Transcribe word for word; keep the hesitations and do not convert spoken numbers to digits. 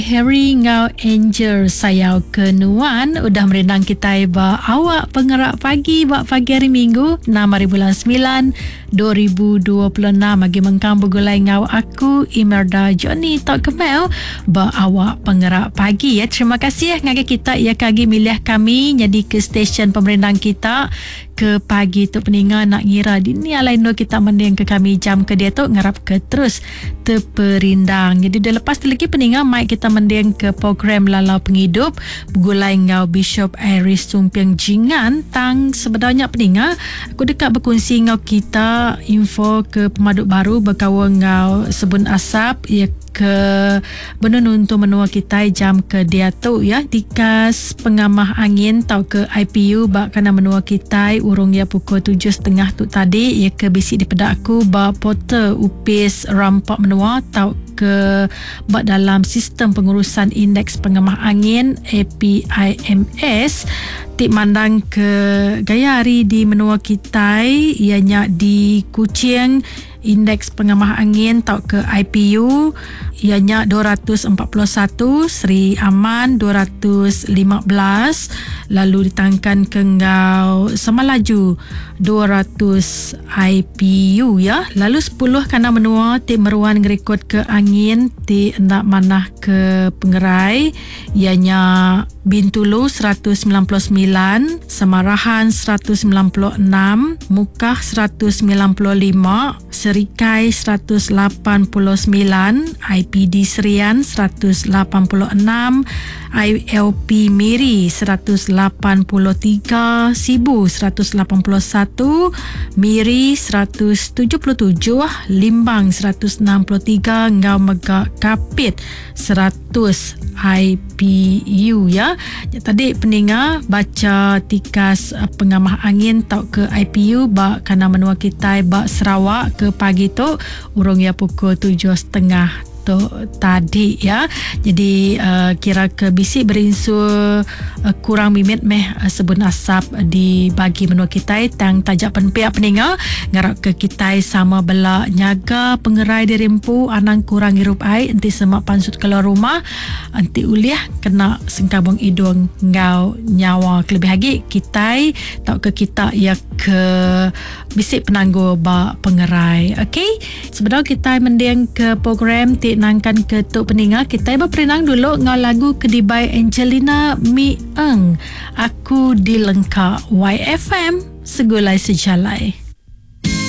Harry ngau Angel sayau kenuan udah merenang kita ba awak pengerak pagi ba pagi hari Minggu enam hari bulan sembilan dua ribu dua puluh enam bagi mengkang begulai ngau aku Imelda Johnny Tok Kemel ba awak pengerak pagi ya. Terima kasih ya ngagai kita ya kagi milih kami jadi ke stesen pemerintah kita ke pagi tu peninga nak ngira di ni alai no kita mending ke kami jam ke dia tu ngarap ke terus terperindang. Jadi dah lepas tu lagi peninga mic kita mending ke program Lalau Penghidup begulai ngau Bishop Iris Sumpiang Jingan tang sebenarnya peninga aku dekat berkongsi ngau kita info ke pemaduk baru berkawa ngau Sebun Asap ya ke benun untuk menua kita jam ke dia tu ya dikas pengamah angin tau ke I P U bak kena menua kita urung ya pukul tujuh setengah tu tadi ya ke bisik di pedakku bak portal upis rampak menua tau ke bak dalam sistem pengurusan indeks pengamah angin A P I M S tik mandang ke gaya hari di menua kita ianya di Kuching indeks pengamah angin tau ke I P U ianya dua ratus empat puluh satu, Seri Aman dua ratus lima belas, lalu ditangkan ke ngau Semalaju dua ratus I P U ya. Lalu sepuluh kana menua ti meruan ngerekod ke angin ti nak manah ke Pengerai ianya Bintulu seratus sembilan puluh sembilan, Semarahan seratus sembilan puluh enam, Mukah seratus sembilan puluh lima, Serikai seratus lapan puluh sembilan, I P D Serian seratus lapan puluh enam, I L P Miri seratus lapan puluh tiga, Sibu seratus lapan puluh satu, Miri seratus tujuh puluh tujuh, Limbang seratus enam puluh tiga, Ngau Megak Kapit seratus I P U ya. Tadi peninga baca tikas uh, pengamah angin tau ke I P U bak kana menua kita bak Sarawak ke pagi tu urung ya pukul tujuh setengah tu tadi ya. Jadi uh, kira ke bisi berinsur uh, kurang mimit meh uh, Sebun Asap uh, di bagi menua kita tang tajak penpihak peninga ngarap ke kita sama bela nyaga pengerai di rimpu anang kurang hirup air enti semak pansut keluar rumah enti uliah kena sengkabung hidung ngau nyawa kelebih lagi kita tau ke kita ya ke bisik penangguh ba pengerai. Okey, sebenarnya kita mending ke program ti nangkan ke tok peninga kita berperenang dulu ngau lagu Kedibai Angelina Mi Eng Aku di Lengkap Y F M segulai sejalai.